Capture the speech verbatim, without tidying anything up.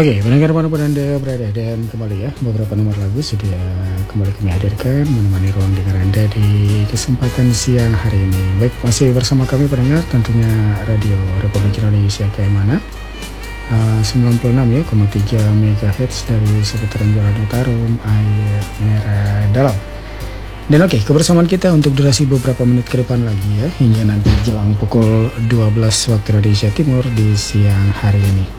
Oke, pendengar manapun Anda berada, dan kembali ya, beberapa nomor lagu sudah kembali kami hadirkan menemani ruang dengar Anda di kesempatan siang hari ini. Baik, masih bersama kami pendengar, tentunya Radio Republik Indonesia K M Mana uh, sembilan puluh enam ya, koma tiga megahertz dari seputaran Jalan Utarum, Air Merah Dalam. Dan oke, kebersamaan kita untuk durasi beberapa menit ke depan lagi ya, hingga nanti jelang pukul dua belas waktu Indonesia Timur di siang hari ini.